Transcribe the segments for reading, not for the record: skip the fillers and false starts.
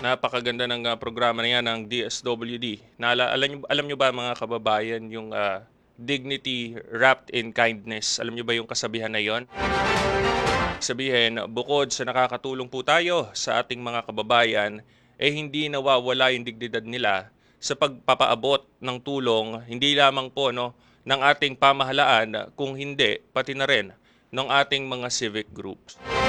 Napakaganda ng programa na yan ng DSWD. Alam nyo ba mga kababayan yung dignity wrapped in kindness? Alam nyo ba yung kasabihan na yon? Sabihin, bukod sa nakakatulong po tayo sa ating mga kababayan, hindi nawawala yung dignidad nila sa pagpapaabot ng tulong, hindi lamang po ng ating pamahalaan, kung hindi, pati na rin ng ating mga civic groups.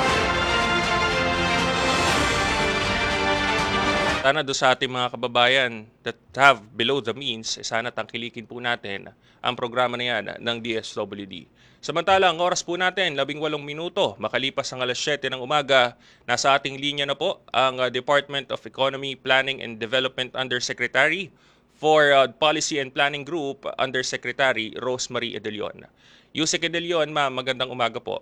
Sana do sa ating mga kababayan that have below the means, sana tangkilikin po natin ang programa na yan ng DSWD. Samantala, ang oras po natin, 18 minuto, makalipas ang alas 7 ng umaga, nasa ating linya na po ang Department of Economy, Planning and Development Undersecretary for Policy and Planning Group, Undersecretary Rosemary Edelion. Yusek Edelion, ma'am, magandang umaga po.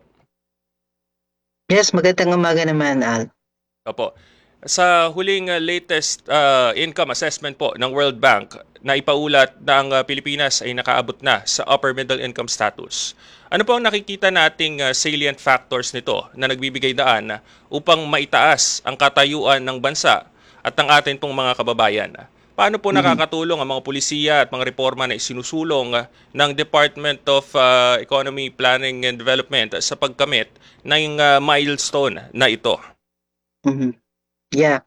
Yes, magandang umaga naman, Al. Opo. Sa huling latest income assessment po ng World Bank, na ipaulat na ang Pilipinas ay nakaabot na sa upper middle income status. Ano po ang nakikita nating salient factors nito na nagbibigay daan upang maitaas ang katayuan ng bansa at ng atin pong mga kababayan? Paano po Mhm. nakakatulong ang mga pulisiya at mga reforma na isinusulong ng Department of Economy, Planning and Development sa pagkamit ng milestone na ito? Mhm. Yeah.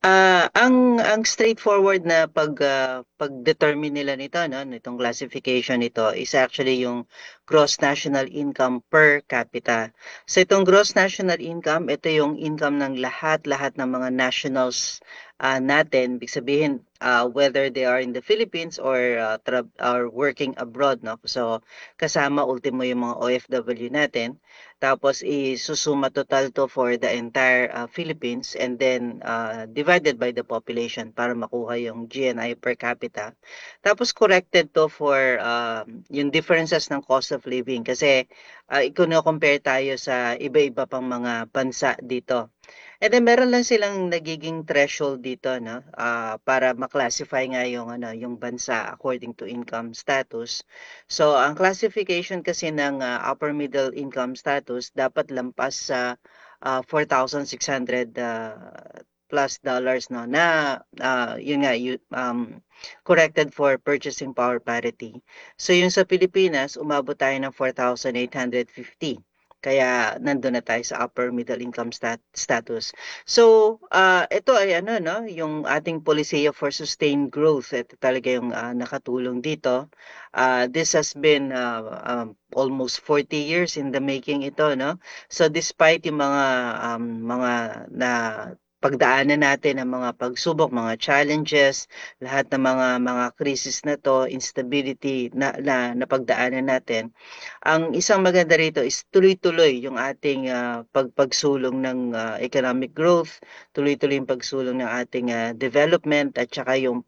Ang straightforward na pag-determine nila nito, no, nitong classification nito is actually yung gross national income per capita. So itong gross national income, ito yung income ng lahat-lahat ng mga nationals natin. Ibig sabihin, whether they are in the Philippines or working abroad, no. So kasama ultimo yung mga OFW natin. Tapos isusuma total to for the entire Philippines and then divided by the population para makuha yung GNI per capita. Tapos corrected to for yung differences ng cost of living kasi i-compare tayo sa iba-iba pang mga bansa dito. And then meron lang silang nagiging threshold dito, no, para ma-classify nga yung yung bansa according to income status. So ang classification kasi ng upper middle income status dapat lampas sa 4,600 plus dollars, no, na yun nga corrected for purchasing power parity. So yung sa Pilipinas umabot tayo ng 4,850. Kaya nandun na tayo sa upper middle income status. So, ito ay no, yung ating Policy for Sustained Growth. Ito talaga yung nakatulong dito. This has been almost 40 years in the making ito, no? So, despite yung mga na pagdaanan natin ng mga pagsubok, mga challenges, lahat ng mga krisis na to, instability na pagdaanan natin, ang isang maganda rito is tuloy-tuloy yung ating pagsulong ng economic growth, tuloy-tuloy yung pagsulong ng ating development at saka yung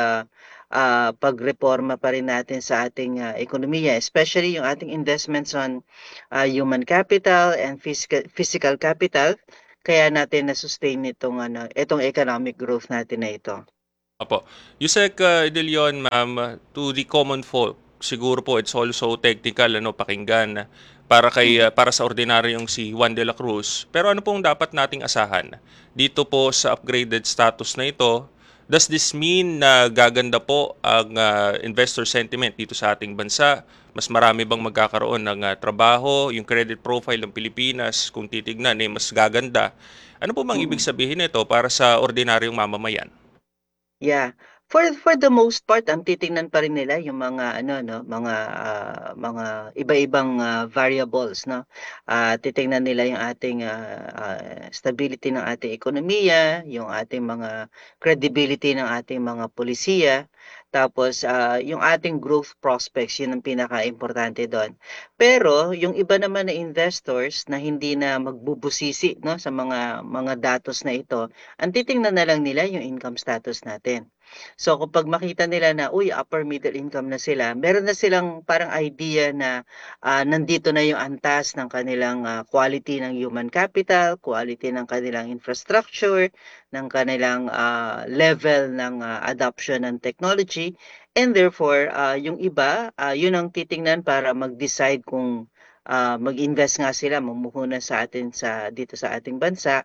pagreforma pa rin natin sa ating ekonomiya, especially yung ating investments on human capital and physical capital. Kaya natin na-sustain itong economic growth natin na ito. Apo. Yusek De Leon, ma'am, to the common folk, siguro po it's also technical pakinggan Mhm. para sa ordinaryong si Juan de la Cruz. Pero ano pong dapat nating asahan dito po sa upgraded status na ito? Does this mean na gaganda po ang investor sentiment dito sa ating bansa? Mas marami bang magkakaroon ng trabaho? Yung credit profile ng Pilipinas, kung titignan, mas gaganda. Ano po bang ibig Mm. sabihin nito para sa ordinaryong mamamayan? Yeah. For the most part, ang titingnan pa rin nila yung mga no, mga iba-ibang variables, no. Titingnan nila yung ating stability ng ating ekonomiya, yung ating mga credibility ng ating mga polisiya, tapos yung ating growth prospects, yun ang pinaka-importante doon. Pero yung iba naman na investors na hindi na magbubusisi, no, sa mga datos na ito, ang titingnan na lang nila yung income status natin. So kapag makita nila na, uy, upper middle income na sila, meron na silang parang idea na nandito na yung antas ng kanilang quality ng human capital, quality ng kanilang infrastructure, ng kanilang level ng adoption ng technology. And therefore, yung iba, yun ang titingnan para mag-decide kung mag-invest nga sila, mumuhunan sa atin dito sa ating bansa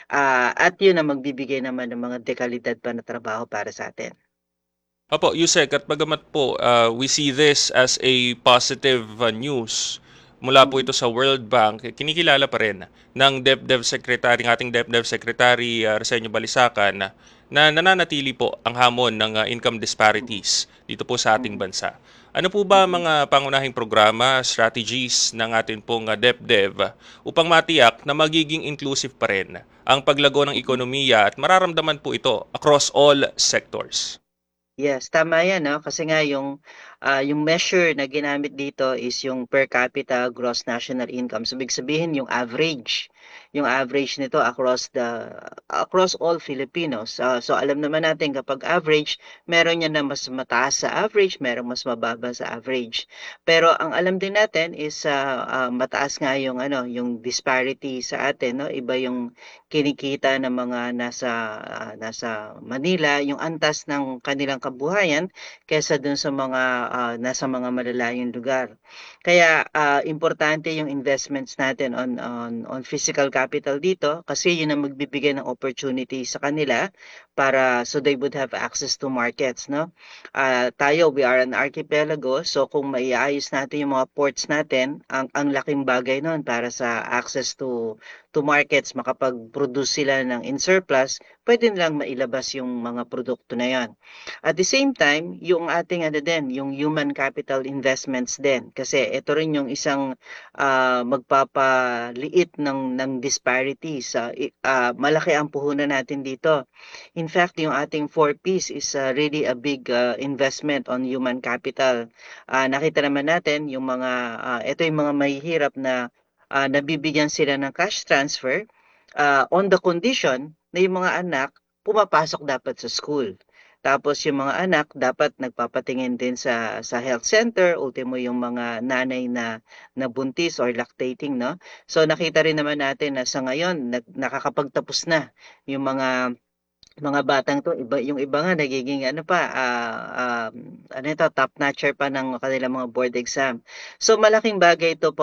At yun ang magbibigay naman ng mga dekalidad pa na trabaho para sa atin. Opo, Yusek, at bagamat po we see this as a positive news mula po Mm. ito sa World Bank, kinikilala pa rin ng DepDev Secretary, ng ating DepDev Secretary Arsenio Balisacan na nananatili po ang hamon ng income disparities dito po sa ating Mm. bansa. Ano po ba Mm. mga pangunahing programa, strategies ng ating pong DepDev upang matiyak na magiging inclusive pa rin ang paglago ng Mm. ekonomiya at mararamdaman po ito across all sectors? Yes, tama 'yan 'no, kasi nga yung measure na ginamit dito is yung per capita gross national income. So ibig sabihin yung average nito across all Filipinos. So alam naman natin kapag average, meron yan na mas mataas sa average, merong mas mababa sa average. Pero ang alam din natin is, mataas nga yung ano, yung disparity sa atin 'no, iba yung kinikita ng mga nasa Manila, yung antas ng kanilang kabuhayan kaysa dun sa mga nasa mga malalayong lugar. Kaya importante yung investments natin on physical capital dito kasi yun ang magbibigay ng opportunity sa kanila para so they would have access to markets, no? Tayo, we are an archipelago, so kung maiayos natin yung mga ports natin, ang laking bagay nun para sa access to markets, makapag-produce sila ng in surplus, pwede nilang mailabas yung mga produkto na yan. At the same time, yung ating ano din, yung human capital investments din. Kasi ito rin yung isang magpapaliit ng disparities. Malaki ang puhunan natin dito. In fact, yung ating 4Ps is really a big investment on human capital. Nakita naman natin yung ito yung mga mahihirap na nabibigyan sila ng cash transfer on the condition na yung mga anak pumapasok dapat sa school. Tapos yung mga anak dapat nagpapatingin din sa health center, ultimo yung mga nanay na nabuntis or lactating, no? So nakita rin naman natin na sa ngayon nakakapagtapos na yung mga batang 'to, yung iba nga nagiging ano pa, ano ito, top notcher pa ng kanilang mga board exam. So malaking bagay ito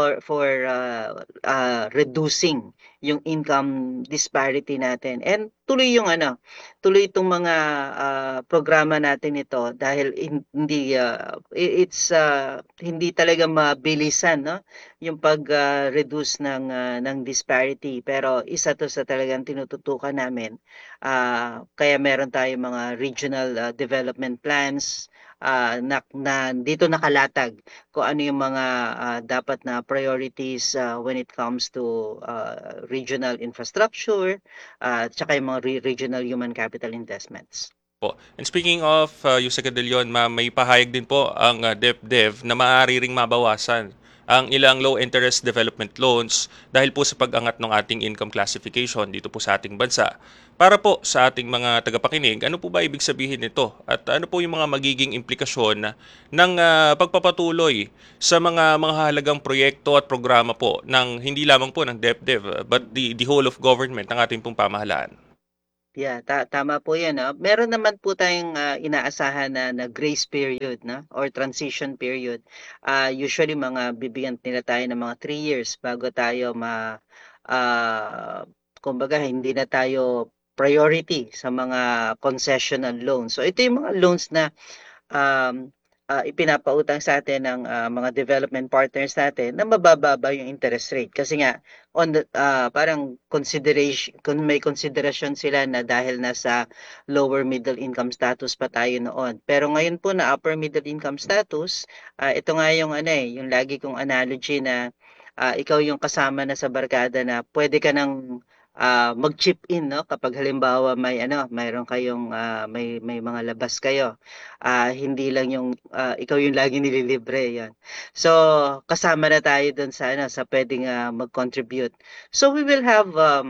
for reducing yung income disparity natin and tuloy itong mga programa natin ito dahil hindi hindi talaga mabilisan, no, yung pag-reduce ng disparity pero isa 'to sa talagang tinututukan namin. Kaya meron tayong mga regional development plans na dito nakalatag kung ano yung mga dapat na priorities when it comes to regional infrastructure at saka yung mga regional human capital investments. Po. And speaking of Yusek De Leon, ma'am, may pahayag din po ang DepDev na maaari ring mabawasan ang ilang low interest development loans dahil po sa pag-angat ng ating income classification dito po sa ating bansa. Para po sa ating mga tagapakinig, ano po ba ibig sabihin nito? At ano po yung mga magiging implikasyon ng pagpapatuloy sa mga halagang proyekto at programa po ng hindi lamang po ng DepDev but the whole of government ng ating pong pamahalaan? Yeah, tama po 'yan, meron naman po tayong inaasahan na grace period 'no or transition period. Usually bibigyan nila tayo ng mga 3 years bago tayo ah, kumbaga hindi na tayo priority sa mga concessional loans. So ito yung mga loans na um, ipinapautang sa atin ng mga development partners natin na mabababa yung interest rate. Kasi nga, parang consideration, kung may consideration sila na dahil nasa lower middle income status pa tayo noon. Pero ngayon po na upper middle income status, ito nga yung yung lagi kong analogy na ikaw yung kasama na sa barkada na pwede ka ng mag-chip in, no? Kapag halimbawa mayroon kayong may mga labas kayo, hindi lang yung ikaw yung laging nililibre yan. So kasama na tayo dun sa pwedeng mag-contribute. So we will have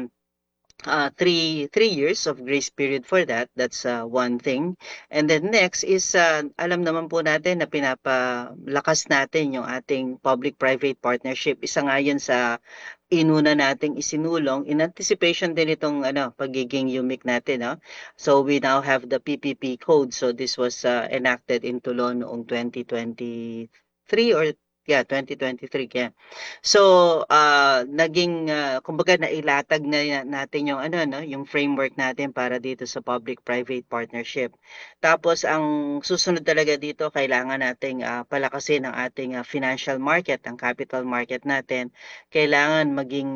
3 years of grace period for that. That's one thing. And then next is alam naman po natin na pinapalakas natin yung ating public-private partnership. Isa nga yan sa inuna nating isinulong in anticipation din itong pagiging UMIC natin, no? So we now have the PPP code. So this was enacted into law noong 2023 or 2023, yeah. So, naging, kumbaga nailatag na natin yung ano 'no, yung framework natin para dito sa public-private partnership. Tapos ang susunod talaga dito kailangan nating, palakasin ang ating, financial market, ang capital market natin. Kailangan maging,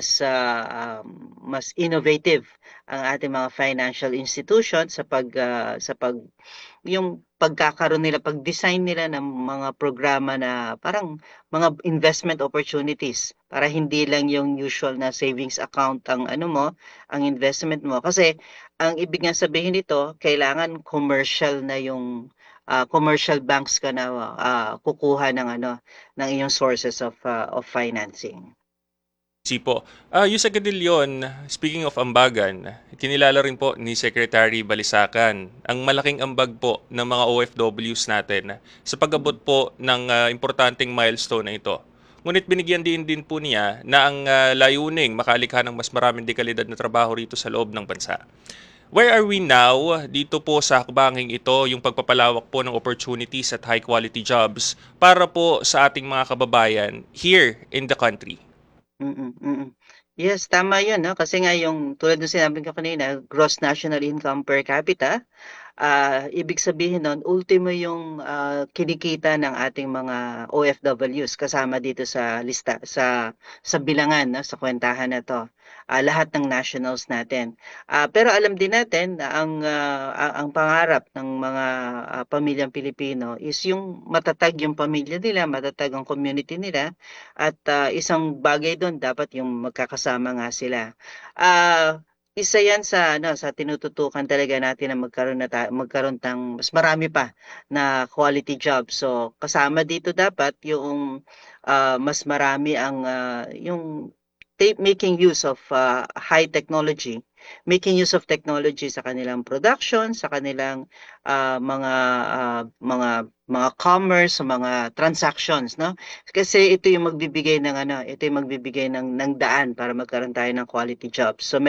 mas innovative ang ating mga financial institutions sa yung pagkakaroon nila, pag-design nila ng mga programa na parang mga investment opportunities para hindi lang yung usual na savings account ang ano mo, ang investment mo. Kasi ang ibig nga sabihin nito, kailangan commercial na yung commercial banks ka na kukuha ng ano ng iyong sources of financing. Po. Yusek Gadillion, speaking of ambagan, kinilala rin po ni Secretary Balisacan ang malaking ambag po ng mga OFWs natin sa pag-abot po ng importanteng milestone na ito. Ngunit binigyan din po niya na ang layuning makalikha ng mas maraming dekalidad na trabaho rito sa loob ng bansa. Where are we now dito po sa hakbanging ito, yung pagpapalawak po ng opportunities at high quality jobs para po sa ating mga kababayan here in the country? Mm. Yes, tama 'yun 'no, kasi nga yung tulad ng sinabi ko kanina, gross national income per capita, ibig sabihin nun ultimo yung, kinikita ng ating mga OFWs kasama dito sa lista sa bilangan 'no, sa kuwentahan na 'to, lahat ng nationals natin. Pero alam din natin na ang pangarap ng mga, pamilyang Pilipino is yung matatag yung pamilya nila, matatag ang community nila at, isang bagay dun dapat yung magkakasama nga sila. Isa 'yan sa ano, sa tinututukan talaga natin na magkaroon ng mas marami pa na quality job. So, kasama dito dapat yung, mas marami ang, yung making use of, high technology, making use of technology sa kanilang production, sa kanilang, mga commerce, sa mga transactions 'no. Kasi ito yung magbibigay ng ano, ito yung magbibigay ng daan para magkaroon tayo ng quality jobs. So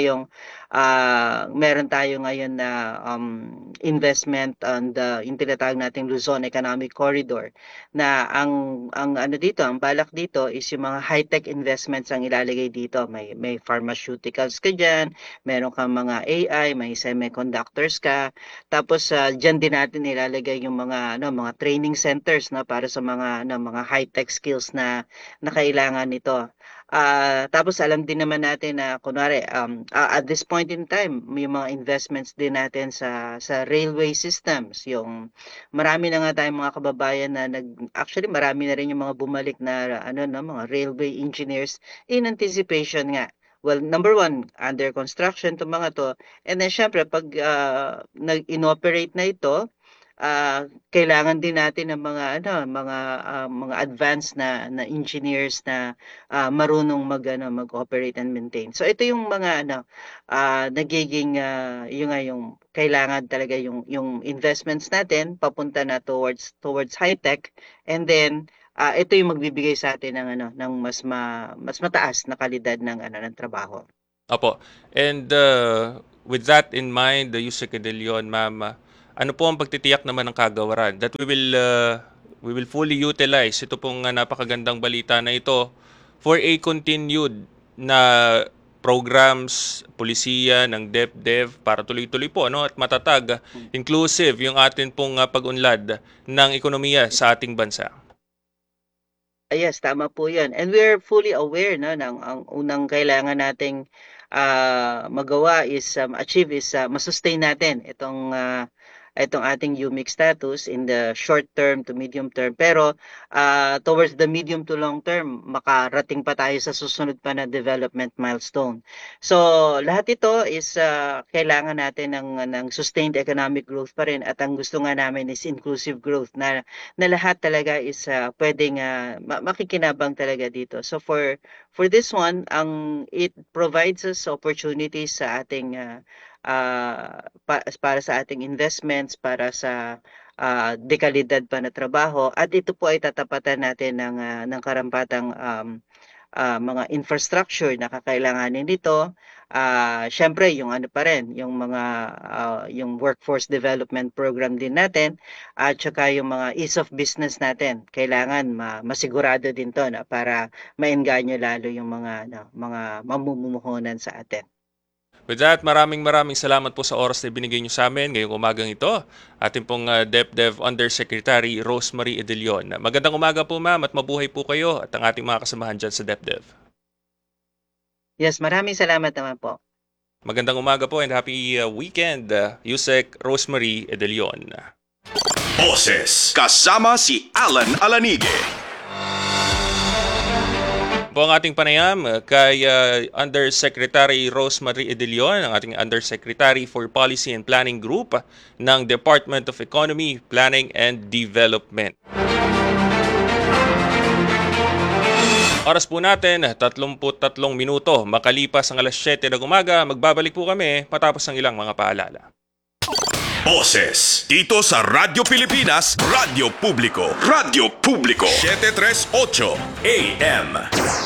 meron tayo ngayon na investment on yung tinatawag nating Luzon Economic Corridor na ang ano dito, ang balak dito is yung mga high-tech investments ang ilalagay dito. May pharmaceuticals ka diyan, meron kang mga AI, may semiconductors ka. Tapos diyan din natin ilalagay yung mga ano, mga training centers na para sa mga ano, mga high-tech skills na kailangan nito. Tapos alam din naman natin na kunwari at this point in time, may mga investments din natin sa railway systems. Yung marami na nga tayong mga kababayan na actually marami na rin yung mga bumalik na ano no, mga railway engineers in anticipation nga. Well, number one, under construction 'tong mga 'to. And then siyempre 'pag, inoperate na ito, kailangan din natin ng mga ano, mga advanced na engineers na, marunong mag-ano, mag-operate and maintain. So ito yung mga ano, nagiging, yun nga yung kailangan talaga yung investments natin papunta na towards high tech and then, ito yung magbibigay sa atin ng ano, ng mas mataas na kalidad ng ano, ng trabaho. Opo. And with that in mind, the Yusek De Leon, ma'am, ano po ang pagtitiyak naman ng kagawaran that we will fully utilize ito pong napakagandang balita na ito for a continued na programs, polisiya ng DepDev para tuloy-tuloy po no at matatag, inclusive yung atin pong pag-unlad ng ekonomiya sa ating bansa. Yes, tama po 'yun. And we're fully aware no ng ang unang kailangan nating magawa is achieve is ma-sustain natin itong ating UMIC status in the short term to medium term. Pero towards the medium to long term, makarating pa tayo sa susunod pa na development milestone. So lahat ito is kailangan natin ng sustained economic growth pa rin at ang gusto nga namin is inclusive growth na lahat talaga is pwedeng makikinabang talaga dito. So for this one, it provides us opportunities sa ating para sa ating investments, para sa dekalidad pa na trabaho at ito po ay tatapatan natin ng karampatang mga infrastructure na kakailanganin nito. Siyempre yung ano pa rin, yung mga yung workforce development program din natin at saka yung mga ease of business natin. Kailangan masigurado din 'to na para maengganyo lalo yung mga mamumuhunan sa atin. With that, maraming salamat po sa oras na binigay niyo sa amin ngayong umagang ito. Ating pong DepDev Undersecretary Rosemary Edelion. Magandang umaga po ma'am at mabuhay po kayo at ang ating mga kasamahan dyan sa DepDev. Yes, maraming salamat naman po. Magandang umaga po and happy weekend, Yusek Rosemary Edelion. Boses kasama si Alan Alanige. Po ang ating panayam kay Undersecretary Rosemary Edelion, ang ating Undersecretary for Policy and Planning Group ng Department of Economy, Planning and Development. Oras po natin, 33 minuto. Makalipas ang alas 7 ng umaga, magbabalik po kami matapos ang ilang mga paalala. Boses dito sa Radyo Pilipinas, Radyo Publiko. Radyo Publiko 738 AM.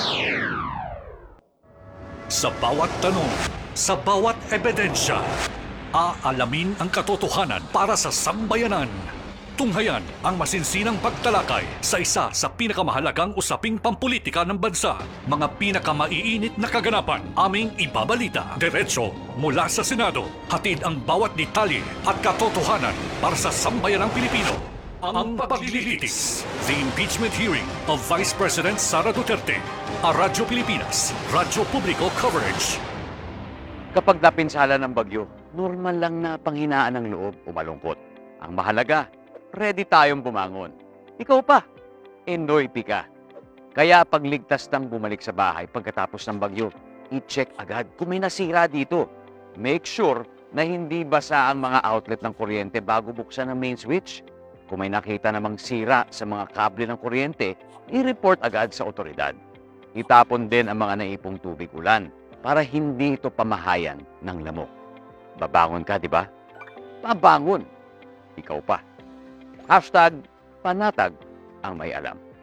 Sa bawat tanong, sa bawat ebidensya, aalamin ang katotohanan para sa sambayanan. Tunghayan ang masinsinang pagtalakay sa isa sa pinakamahalagang usaping pampulitika ng bansa. Mga pinakamaiinit na kaganapan, aming ibabalita. Diretso mula sa Senado, hatid ang bawat detalye at katotohanan para sa sambayanang Pilipino. Ang paglilitis. The impeachment hearing of Vice President Sara Duterte. A Radyo Pilipinas, Radyo Publiko Coverage. Kapag napinsala ng bagyo, normal lang na panghinaan ng loob o malungkot. Ang mahalaga, ready tayong bumangon. Ikaw pa, Endoy ka. Kaya pagligtas ng bumalik sa bahay pagkatapos ng bagyo, i-check agad kung may nasira dito. Make sure na hindi basa ang mga outlet ng kuryente bago buksan ang main switch. Kung may nakita namang sira sa mga kable ng kuryente, i-report agad sa otoridad. Itapon din ang mga naipong tubig ulan para hindi ito pamahayan ng lamok. Babangon ka, di ba? Babangon. Ikaw pa. #panatag ang may alam.